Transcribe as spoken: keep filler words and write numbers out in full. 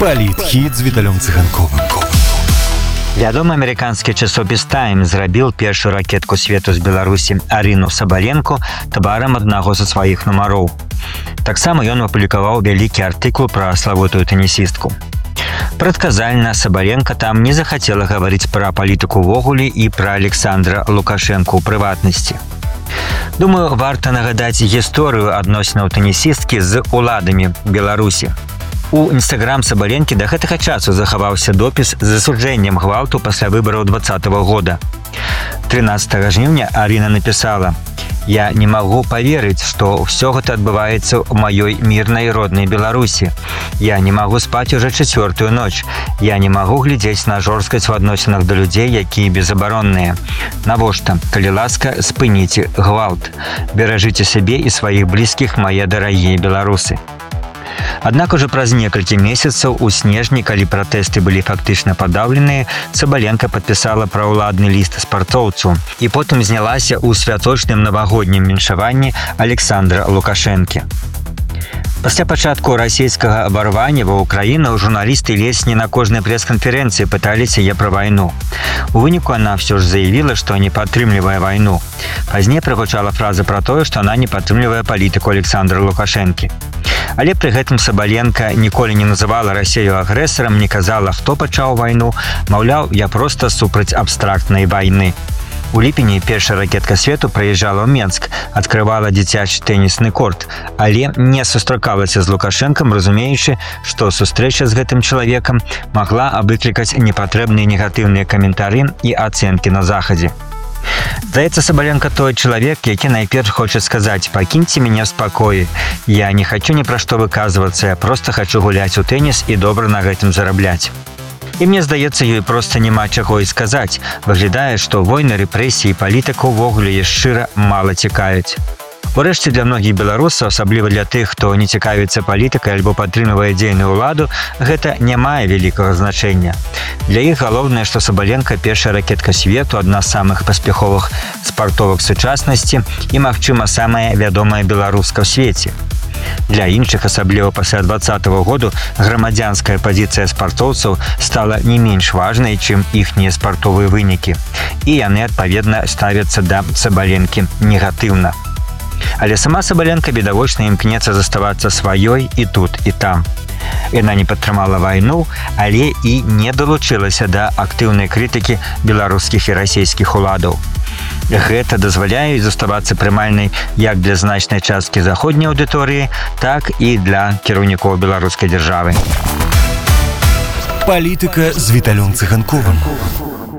Палітхіт з Віталем Цыганковым. Вядомы амерыканскі часопіс «Тайм» зрабіў першую ракетку свету з Беларусі Арыну Сабаленко тварам аднаго са сваіх нумароў. Таксама ён апублікаваў вялікі артыкул пра славутую тэнісістку. Прадказальна, Сабаленко там не захацела гаварыць пра палітыку ўвогуле і пра Александра Лукашэнка ў прыватнасці. Думаю, варта нагадаць гісторыю адносінаў тэнісісткі з уладамі Беларусі. У інстаграм Сабаленкі да гэтага часу захаваўся допіс з засуджэннем гвалту пасля выбараў двадцатого года. трынаццатага жніўня Арына напісала: «Я не магу паверыць, што ўсё гэта адбываецца ў маёй мірнай роднай Беларусі. Я не магу спаць уже чацвёртую ноч. Я не магу глядзець на жорсткасць у адносінах да людзей, якія безабаронныя. Навошта? Калі ласка, спыніце гвалт. Беражыце сябе і сваіх блізкіх, мае дарагія беларусы». Аднак ужо праз некалькі месяцаў у снежні, калі пратэсты былі фактычна падаўленыя, Сабаленко падпісала праўладны ліст спартоўцу і потым знялася ў святочным навагоднім віншаванні Александра Лукашэнкі. Пасля пачатку расійскага абарвання ва ўкраіну журналісты ледзь не на кожнай прэс-канферэнцыі пыталіся яе пра вайну. У выніку она ўсё ж заявіла, што не падтрымлівае вайну. Пазней прагучала фраза пра тое, што она не падтрымлівае палітыку Александра Лукашэнкі. Але пры гэтым Сабаленко ніколі не называла Расію агрэсарам, не казала, хто пачаў вайну, маўляў, я проста супраць абстрактнай вайны. У ліпені першая ракетка свету прыязджала ў Менск, адкрывала дзіцячы тэнісны корт, але не сустракалася з Лукашэнкам, разумеючы, што сустрэча з гэтым чалавекам магла абыклікаць непатрэбныя негатыўныя каментары і ацэнкі на захадзе. Здаецца, Сабаленко той чалавек, які найперш хоча сказаць: «Пакіньце мяне ў спакоі. Я не хачу ні пра што выказвацца, я проста хачу гуляць у тэніс і добра на гэтым зарабляць». І мне здаецца, ёй проста няма чаго і сказаць. Выглядае, што войны, рэпрэсіі і палітыка ўвогуле яе шчыра мала цікавяць. Урэшце, для многіх беларусаў, асабліва для тых, хто не цікавіцца палітыкай альбо падтрымлівае дзейную ўладу, гэта не мае вялікага значэння. Для іх галоўнае, што Сабаленко першая ракетка свету, адна з самых паспяховых спартовак сучаснасці і, магчыма, самая вядомая беларуска ў свеце. Для іншых, асабліва пасля двадцатого году, грамадзянская пазіцыя спартоўцаў стала не менш важнай, чым іхнія спартовыя вынікі. І яны, адпаведна, ставяцца да Сабаленкі негатыўна. Але сама Сабаленко відавочна імкнецца заставацца сваёй і тут, і там. Яна не падтрымала вайну, але і не далучылася да актыўнай крытыкі беларускіх і расійскіх уладаў. Гэта дазваляе заставацца прымальнай як для значнай часткі заходняй аўдыторыі, так і для кіраўнікоў беларускай дзяржавы. Палітыка з Віталем Цыганковым.